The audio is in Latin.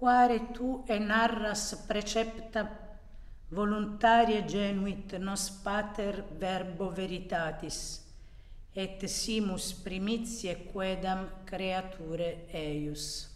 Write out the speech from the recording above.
quare tu narras precepta voluntarie genuit nos pater verbo veritatis, et simus primitiae quedam creature eius.